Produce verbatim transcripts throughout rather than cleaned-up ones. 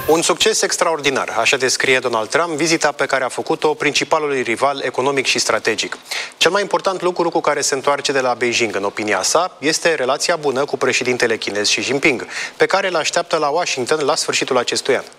Un succes extraordinar, așa descrie Donald Trump vizita pe care a făcut-o principalului rival economic și strategic. Cel mai important lucru cu care se întoarce de la Beijing, în opinia sa, este relația bună cu președintele chinez Xi Jinping, pe care îl așteaptă la Washington la sfârșitul acestui an.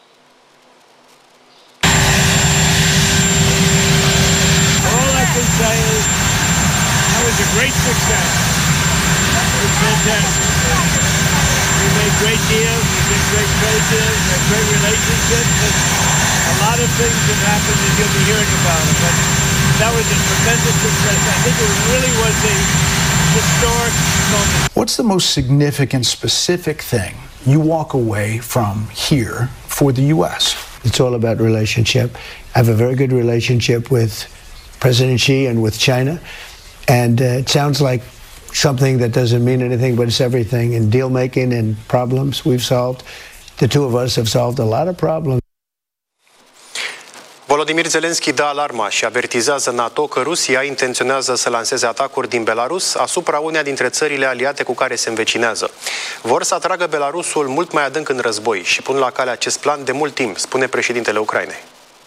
Great deals, we did great trade deals, we had great relationships, and a lot of things have happened and you'll be hearing about it. But that was a tremendous success. I think it really was a historic moment. What's the most significant, specific thing you walk away from here for the U S? It's all about relationship. I have a very good relationship with President Xi and with China, and uh, it sounds like something that doesn't mean anything, but it's everything. In deal making and problems we've solved, the two of us have solved a lot of problems. Volodymyr Zelensky dă alarma și avertizează NATO că Rusia intenționează să lanseze atacuri din Belarus asupra uneia dintre țările aliate cu care se învecinează. Vor să atragă Belarusul mult mai adânc în război și pun la cale acest plan de mult timp, spune președintele Ucrainei.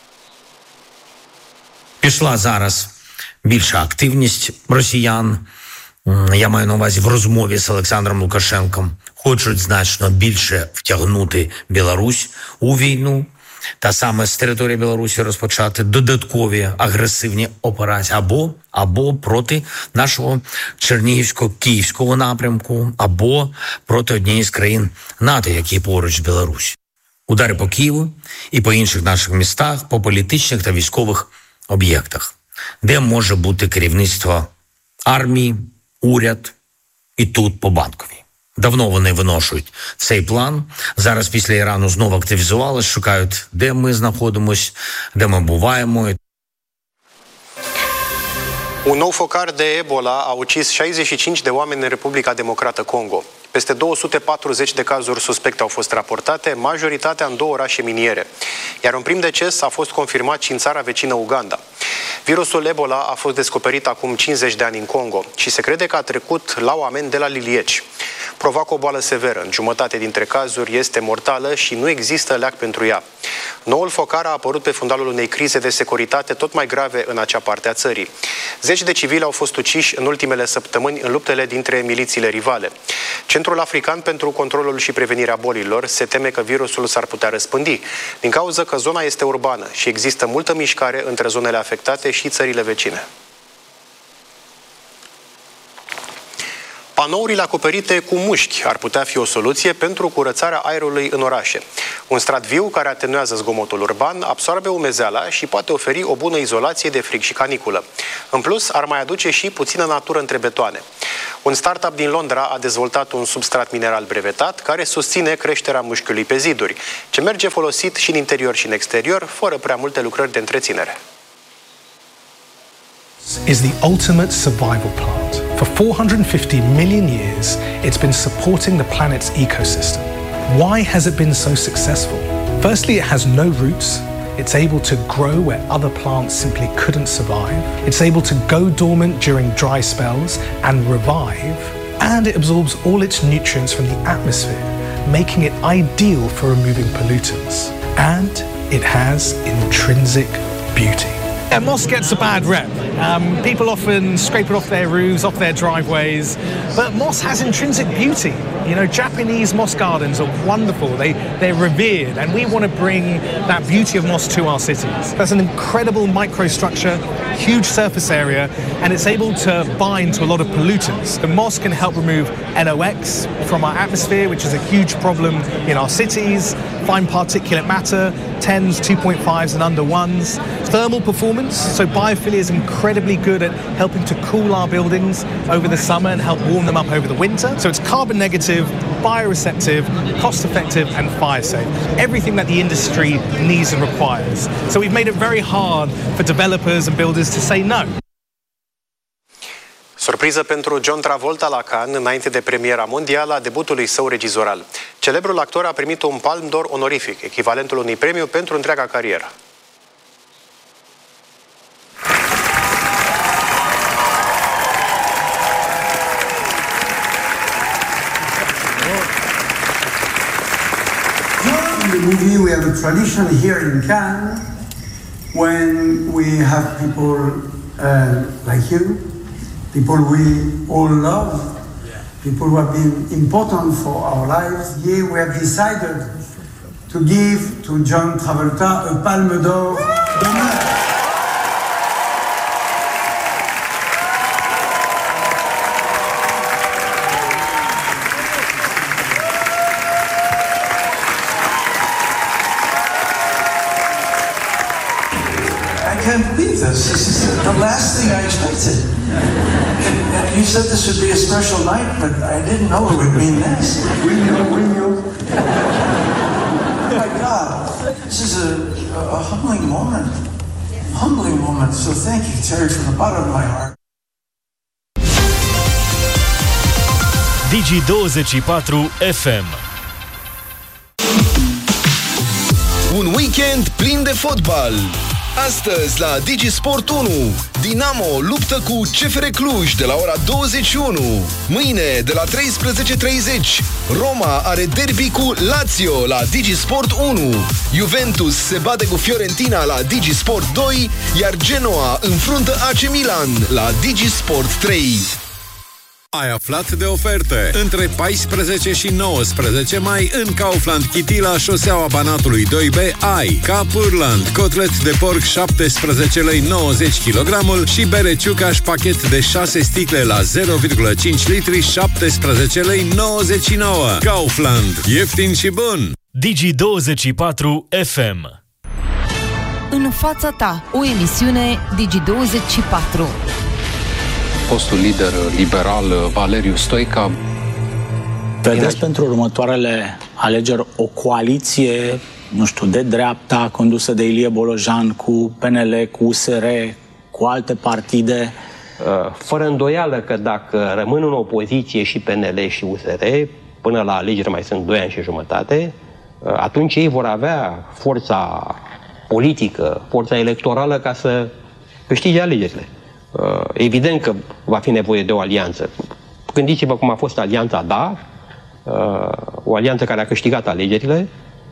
Пішла зараз більша активність росіян. Я маю на увазі в розмові з Олександром Лукашенком. Хочуть значно більше втягнути Білорусь у війну. Та саме з території Білорусі розпочати додаткові агресивні операції або, або проти нашого Чернігівсько-Київського напрямку, або проти однієї з країн НАТО, які поруч з Білорусі. Удари по Києву і по інших наших містах, по політичних та військових об'єктах, де може бути керівництво армії, уряд і тут по Банковій. Давно вони виношують цей план. Зараз після Ірану знову активізувалися, шукають, де ми знаходимось, де ми буваємо. Un nou focar de Ebola a ucis șaizeci și cinci de oameni în Republica Democrată Congo. Peste două sute patruzeci de cazuri suspecte au fost raportate, majoritatea în două orașe miniere. Iar un prim deces a fost confirmat și în țara vecină Uganda. Virusul Ebola a fost descoperit acum cincizeci de ani în Congo și se crede că a trecut la oameni de la lilieci. Provoacă o boală severă, în jumătate dintre cazuri este mortală și nu există leac pentru ea. Noul focar a apărut pe fundalul unei crize de securitate tot mai grave în acea parte a țării. Zeci de civili au fost uciși în ultimele săptămâni în luptele dintre milițiile rivale. Centrul African pentru Controlul și Prevenirea Bolilor se teme că virusul s-ar putea răspândi, din cauza că zona este urbană și există multă mișcare între zonele afectate și țările vecine. Panourile acoperite cu mușchi ar putea fi o soluție pentru curățarea aerului în orașe. Un strat viu care atenuează zgomotul urban, absorbe umezeala și poate oferi o bună izolație de frig și caniculă. În plus, ar mai aduce și puțină natură între betoane. Un startup din Londra a dezvoltat un substrat mineral brevetat care susține creșterea mușchiului pe ziduri, ce merge folosit și în interior și în exterior, fără prea multe lucrări de întreținere. Is the ultimate survival plant. For four hundred fifty million years, it's been supporting the planet's ecosystem. Why has it been so successful? Firstly, it has no roots. It's able to grow where other plants simply couldn't survive. It's able to go dormant during dry spells and revive. And it absorbs all its nutrients from the atmosphere, making it ideal for removing pollutants. And it has intrinsic beauty. Yeah, moss gets a bad rep. Um, people often scrape it off their roofs, off their driveways, but moss has intrinsic beauty. You know, Japanese moss gardens are wonderful. They, they're revered, and we want to bring that beauty of moss to our cities. That's an incredible microstructure, huge surface area, and it's able to bind to a lot of pollutants. The moss can help remove N O X from our atmosphere, which is a huge problem in our cities, fine particulate matter, tens, two point fives and under ones. Thermal performance, so biophilia is incredibly good at helping to cool our buildings over the summer and help warm them up over the winter. So it's carbon negative, bioreceptive, cost effective and fire safe. Everything that the industry needs and requires. So we've made it very hard for developers and builders to say no. Surpriză pentru John Travolta la Cannes, înainte de premiera mondială a debutului său regizoral. Celebrul actor a primit un Palme d'Or onorific, echivalentul unui premiu pentru întreaga carieră. John in the movie, we have a tradition here in Cannes when we have people uh, like you, people we all love, people who have been important for our lives. Here we have decided to give to John Travolta a Palme d'Or d'honneur. I can't believe this. This is the last thing I expected. And, and you said this would be a special night, but I didn't know it would mean this. We knew, we knew. Oh my God, this is a, a, a humbling moment. Humbling moment. So thank you, Terry, from the bottom of my heart. Digi douăzeci și patru F M. Un weekend plin de fotbal. Astăzi la Digi Sport unu, Dinamo luptă cu C F R Cluj de la ora douăzeci și unu. Mâine de la treisprezece treizeci, Roma are derby cu Lazio la Digi Sport unu. Juventus se bate cu Fiorentina la Digi Sport doi, iar Genoa înfruntă A C Milan la Digi Sport trei. Ai aflat de oferte. Între paisprezece și nouăsprezece mai în Kaufland Chitila, șoseaua Banatului doi B, ai Capurland, cotlet de porc șaptesprezece lei nouăzeci kilogramul și bere Ciucaș pachet de șase sticle la zero virgulă cinci litri șaptesprezece lei nouăzeci și nouă. Kaufland. Ieftin și bun. Digi douăzeci și patru F M. În fața ta, o emisiune Digi douăzeci și patru. Fostul lider liberal Valeriu Stoica. Vedeți pentru următoarele alegeri o coaliție, nu știu, de dreapta condusă de Ilie Bolojan cu P N L, cu U S R, cu alte partide? Fără îndoială că dacă rămân în opoziție și P N L și U S R, până la alegeri mai sunt doi ani și jumătate, atunci ei vor avea forța politică, forța electorală ca să câștige alegerile. Evident că va fi nevoie de o alianță. Gândiți-vă cum a fost alianța D A, o alianță care a câștigat alegerile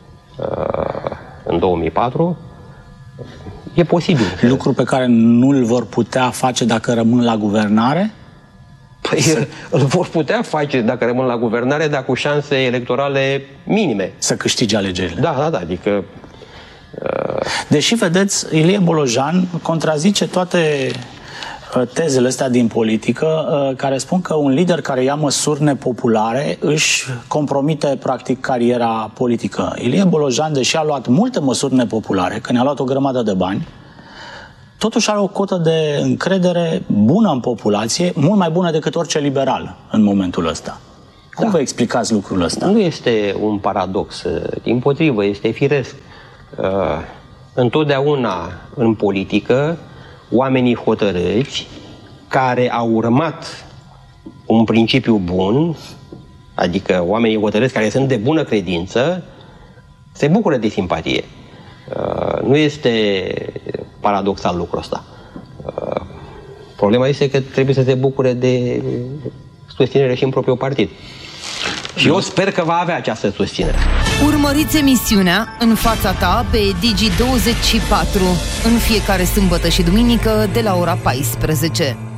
în două mii patru. E posibil. Lucru pe care nu îl vor putea face dacă rămân la guvernare? Păi îl vor putea face dacă rămân la guvernare, dar cu șanse electorale minime. Să câștige alegerile. Da, da, da. Adică... Deși, vedeți, Ilie Bolojan contrazice toate tezele astea din politică care spun că un lider care ia măsuri nepopulare își compromite practic cariera politică. Ilie Bolojan, deși a luat multe măsuri nepopulare, că ne-a luat o grămadă de bani, totuși are o cotă de încredere bună în populație, mult mai bună decât orice liberal în momentul ăsta. Cum da. vă explicați lucrul ăsta? Nu este un paradox, dimpotrivă, este firesc. Întotdeauna în politică oamenii hotărâți care au urmat un principiu bun, adică oamenii hotărâți care sunt de bună credință, se bucură de simpatie. Uh, nu este paradoxal lucrul ăsta. Uh, problema este că trebuie să se bucure de susținere și în propriul partid. Și eu sper că va avea această susținere. Urmăriți emisiunea În fața ta pe Digi douăzeci și patru în fiecare sâmbătă și duminică de la ora paisprezece.